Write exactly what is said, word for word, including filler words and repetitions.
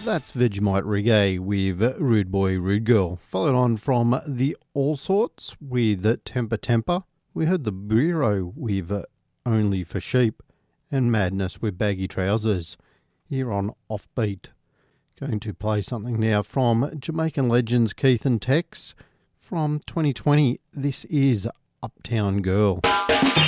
That's Vegemite Reggae with Rude Boy, Rude Girl. Followed on from the All Sorts with Temper Temper. We heard the Bureau with Only for Sheep and Madness with Baggy Trousers here on Offbeat. Going to play something now from Jamaican legends Keith and Tex from twenty twenty. This is Uptown Girl.